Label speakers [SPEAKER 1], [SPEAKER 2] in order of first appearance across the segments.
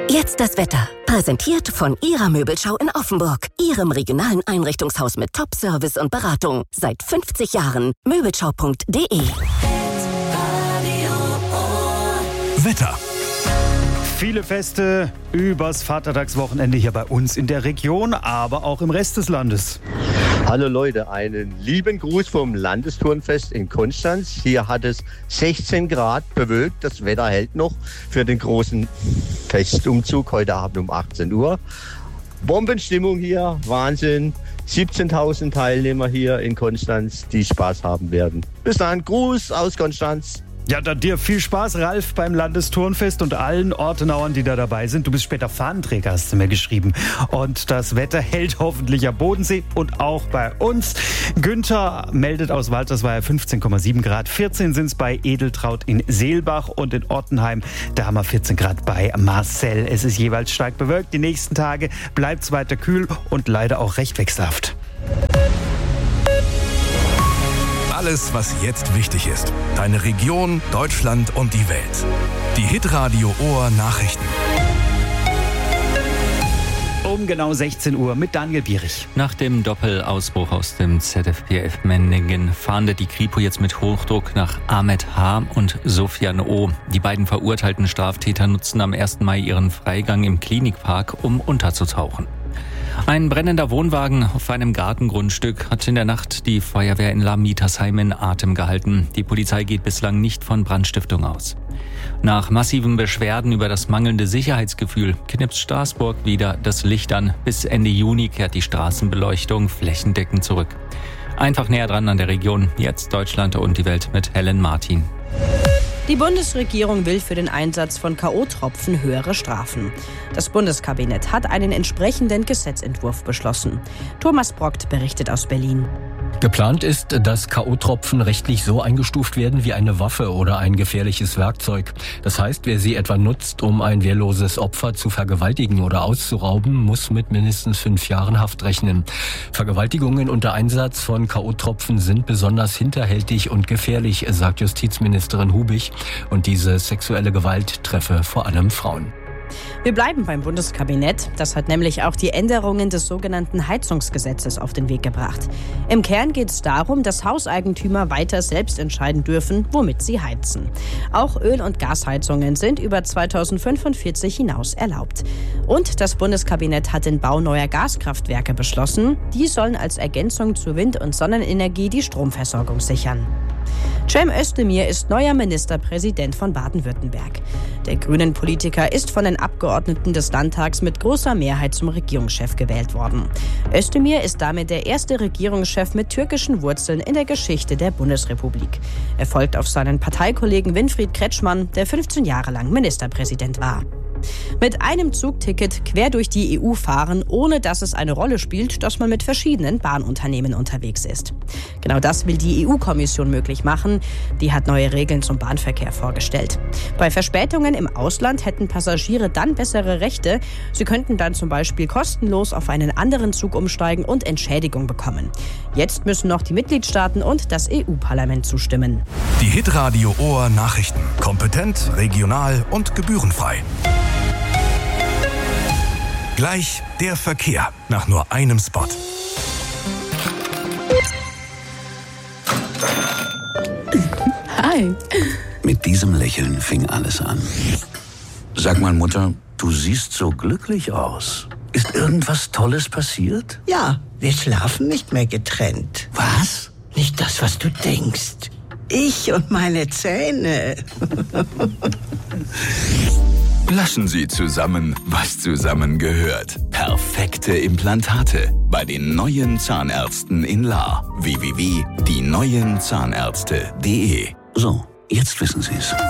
[SPEAKER 1] Jetzt das Wetter. Präsentiert von Ihrer Möbelschau in Offenburg. Ihrem regionalen Einrichtungshaus mit Top-Service und Beratung. Seit 50 Jahren. Möbelschau.de.
[SPEAKER 2] Wetter.
[SPEAKER 3] Viele Feste übers Vatertagswochenende hier bei uns in der Region, aber auch im Rest des Landes.
[SPEAKER 4] Hallo Leute, einen lieben Gruß vom Landesturnfest in Konstanz. Hier hat es 16 Grad bewölkt. Das Wetter hält noch für den großen Festumzug heute Abend um 18 Uhr. Bombenstimmung hier, Wahnsinn. 17.000 Teilnehmer hier in Konstanz, die Spaß haben werden. Bis dann, Gruß aus Konstanz.
[SPEAKER 3] Ja, dann dir viel Spaß, Ralf, beim Landesturnfest und allen Ortenauern, die da dabei sind. Du bist später Fahnenträger, hast du mir geschrieben. Und das Wetter hält hoffentlich am Bodensee und auch bei uns. Günther meldet aus Waltersweier 15,7 Grad. 14 sind es bei Edeltraut in Seelbach und in Ottenheim. Da haben wir 14 Grad bei Marcel. Es ist jeweils stark bewölkt. Die nächsten Tage bleibt es weiter kühl und leider auch recht wechselhaft.
[SPEAKER 2] Alles, was jetzt wichtig ist. Deine Region, Deutschland und die Welt. Die Hitradio Ohr Nachrichten.
[SPEAKER 3] Um genau 16 Uhr mit Daniel Bierich.
[SPEAKER 5] Nach dem Doppelausbruch aus dem ZFPF Mendingen fahndet die Kripo jetzt mit Hochdruck nach Ahmed H. und Sofian O. Die beiden verurteilten Straftäter nutzten am 1. Mai ihren Freigang im Klinikpark, um unterzutauchen. Ein brennender Wohnwagen auf einem Gartengrundstück hat in der Nacht die Feuerwehr in Lamitersheim in Atem gehalten. Die Polizei geht bislang nicht von Brandstiftung aus. Nach massiven Beschwerden über das mangelnde Sicherheitsgefühl knipst Straßburg wieder das Licht an. Bis Ende Juni kehrt die Straßenbeleuchtung flächendeckend zurück. Einfach näher dran an der Region. Jetzt Deutschland und die Welt mit Helen Martin.
[SPEAKER 6] Die Bundesregierung will für den Einsatz von K.O.-Tropfen höhere Strafen. Das Bundeskabinett hat einen entsprechenden Gesetzentwurf beschlossen. Thomas Brockt berichtet aus Berlin.
[SPEAKER 7] Geplant ist, dass K.O.-Tropfen rechtlich so eingestuft werden wie eine Waffe oder ein gefährliches Werkzeug. Das heißt, wer sie etwa nutzt, um ein wehrloses Opfer zu vergewaltigen oder auszurauben, muss mit mindestens 5 Jahren Haft rechnen. Vergewaltigungen unter Einsatz von K.O.-Tropfen sind besonders hinterhältig und gefährlich, sagt Justizministerin Hubig. Und diese sexuelle Gewalt treffe vor allem Frauen.
[SPEAKER 6] Wir bleiben beim Bundeskabinett. Das hat nämlich auch die Änderungen des sogenannten Heizungsgesetzes auf den Weg gebracht. Im Kern geht es darum, dass Hauseigentümer weiter selbst entscheiden dürfen, womit sie heizen. Auch Öl- und Gasheizungen sind über 2045 hinaus erlaubt. Und das Bundeskabinett hat den Bau neuer Gaskraftwerke beschlossen. Die sollen als Ergänzung zu Wind- und Sonnenenergie die Stromversorgung sichern. Cem Özdemir ist neuer Ministerpräsident von Baden-Württemberg. Der Grünen-Politiker ist von den Abgeordneten des Landtags mit großer Mehrheit zum Regierungschef gewählt worden. Özdemir ist damit der erste Regierungschef mit türkischen Wurzeln in der Geschichte der Bundesrepublik. Er folgt auf seinen Parteikollegen Winfried Kretschmann, der 15 Jahre lang Ministerpräsident war. Mit einem Zugticket quer durch die EU fahren, ohne dass es eine Rolle spielt, dass man mit verschiedenen Bahnunternehmen unterwegs ist. Genau das will die EU-Kommission möglich machen. Die hat neue Regeln zum Bahnverkehr vorgestellt. Bei Verspätungen im Ausland hätten Passagiere dann bessere Rechte. Sie könnten dann zum Beispiel kostenlos auf einen anderen Zug umsteigen und Entschädigung bekommen. Jetzt müssen noch die Mitgliedstaaten und das EU-Parlament zustimmen.
[SPEAKER 2] Die Hitradio Ohr Nachrichten. Kompetent, regional und gebührenfrei. Gleich der Verkehr nach nur einem Spot.
[SPEAKER 8] Hi. Mit diesem Lächeln fing alles an. Sag mal, Mutter, du siehst so glücklich aus. Ist irgendwas Tolles passiert?
[SPEAKER 9] Ja, wir schlafen nicht mehr getrennt.
[SPEAKER 8] Was?
[SPEAKER 9] Nicht das, was du denkst. Ich und meine Zähne.
[SPEAKER 10] Lassen Sie zusammen, was zusammengehört. Perfekte Implantate bei den neuen Zahnärzten in Lahr. www.dieneuenzahnärzte.de.
[SPEAKER 8] So, jetzt wissen Sie es.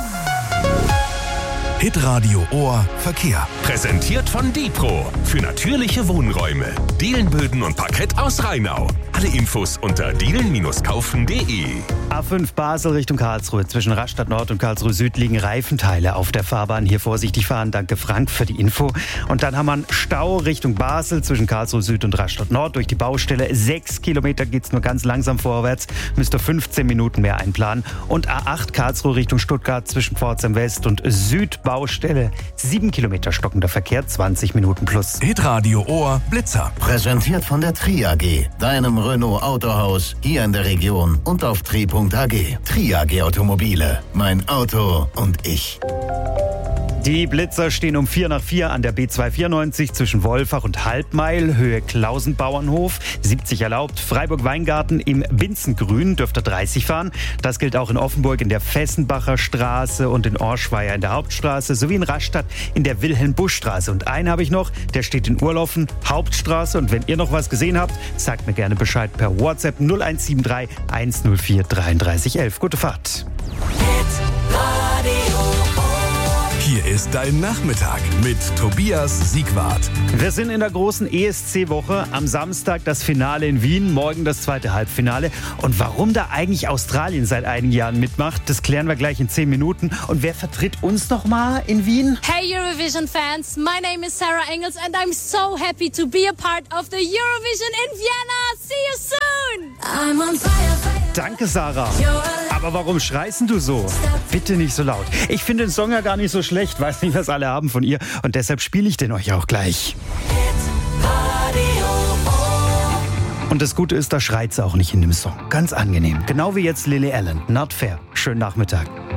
[SPEAKER 2] Hitradio Ohr Verkehr.
[SPEAKER 11] Präsentiert von Dipro für natürliche Wohnräume. Dielenböden und Parkett aus Rheinau. Alle Infos unter dielen-kaufen.de.
[SPEAKER 3] A5 Basel Richtung Karlsruhe. Zwischen Rastatt Nord und Karlsruhe Süd liegen Reifenteile auf der Fahrbahn. Hier vorsichtig fahren. Danke Frank für die Info. Und dann haben wir einen Stau Richtung Basel zwischen Karlsruhe Süd und Rastatt Nord durch die Baustelle. 6 Kilometer geht's nur ganz langsam vorwärts. Müsst ihr 15 Minuten mehr einplanen. Und A8 Karlsruhe Richtung Stuttgart zwischen Pforzheim West und Südbahnhof Baustelle. 7 Kilometer stockender Verkehr, 20 Minuten plus.
[SPEAKER 2] Hitradio Ohr Blitzer.
[SPEAKER 12] Präsentiert von der Tri AG, deinem Renault Autohaus hier in der Region und auf tri.ag. Tri AG Automobile, mein Auto und ich.
[SPEAKER 3] Die Blitzer stehen um 4:04 an der B294 zwischen Wolfach und Halbmeil, Höhe Klausenbauernhof, 70 erlaubt. Freiburg-Weingarten im Binzengrün dürfte 30 fahren. Das gilt auch in Offenburg in der Fessenbacher Straße und in Orschweier in der Hauptstraße sowie in Rastatt in der Wilhelm-Busch-Straße. Und einen habe ich noch, der steht in Urlaufen, Hauptstraße. Und wenn ihr noch was gesehen habt, sagt mir gerne Bescheid per WhatsApp 0173 104 33 11. Gute Fahrt.
[SPEAKER 2] Hier ist dein Nachmittag mit Tobias Siegwart.
[SPEAKER 3] Wir sind in der großen ESC-Woche. Am Samstag das Finale in Wien, morgen das zweite Halbfinale. Und warum da eigentlich Australien seit einigen Jahren mitmacht, das klären wir gleich in 10 Minuten. Und wer vertritt uns nochmal in Wien?
[SPEAKER 13] Hey Eurovision fans, my name is Sarah Engels and I'm so happy to be a part of the Eurovision in Vienna. See you soon! I'm on fire, fire.
[SPEAKER 3] Danke, Sarah. Aber warum schreist du so? Bitte nicht so laut. Ich finde den Song ja gar nicht so schlecht. Weiß nicht, was alle haben von ihr. Und deshalb spiele ich den euch auch gleich. Und das Gute ist, da schreit sie auch nicht in dem Song. Ganz angenehm. Genau wie jetzt Lily Allen. Not fair. Schönen Nachmittag.